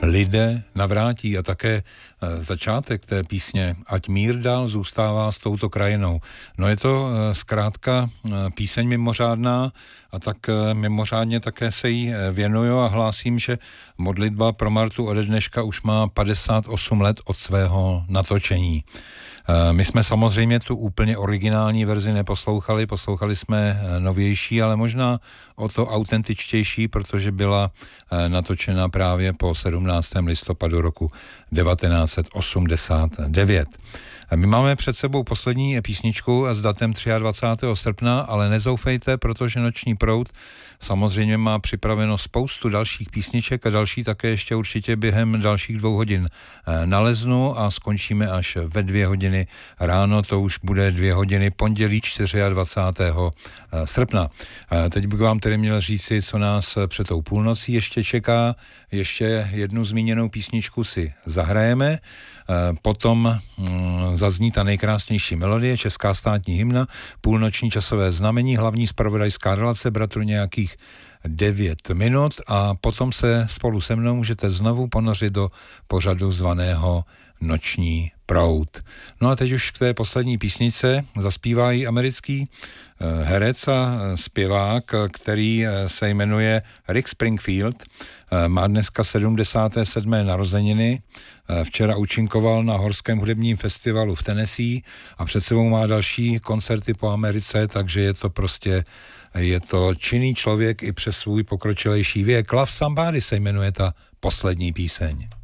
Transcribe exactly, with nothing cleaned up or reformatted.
lidé navrátí a také začátek té písně Ať mír dál zůstává s touto krajinou. No je to zkrátka píseň mimořádná a tak mimořádně také se jí věnuju a hlásím, že modlitba pro Martu ode dneška už má padesát osm let od svého natočení. My jsme samozřejmě tu úplně originální verzi neposlouchali, poslouchali jsme novější, ale možná o to autentičtější, protože byla natočena právě po sedmnáctého listopadu roku devatenáct set osmdesát devět. My máme před sebou poslední písničku s datem dvacátého třetího srpna, ale nezoufejte, protože Noční proud samozřejmě má připraveno spoustu dalších písniček a další také ještě určitě během dalších dvou hodin naleznu a skončíme až ve dvě hodiny ráno, to už bude dvě hodiny pondělí dvacátého čtvrtého srpna. Teď bych vám tedy měl říci, co nás před tou půlnocí ještě čeká. Ještě jednu zmíněnou písničku si zahrajeme, potom zazní ta nejkrásnější melodie, česká státní hymna, půlnoční časové znamení, hlavní zpravodajská relace, bratru nějakých devět minut a potom se spolu se mnou můžete znovu ponořit do pořadu zvaného Noční proud. No a teď už k té poslední písnice zaspívá i americký herec a zpěvák, který se jmenuje Rick Springfield. Má dneska sedmdesáté sedmé narozeniny. Včera účinkoval na Horském hudebním festivalu v Tennessee a před sebou má další koncerty po Americe, takže je to prostě je to činný člověk i přes svůj pokročilejší věk. Love Somebody se jmenuje ta poslední píseň.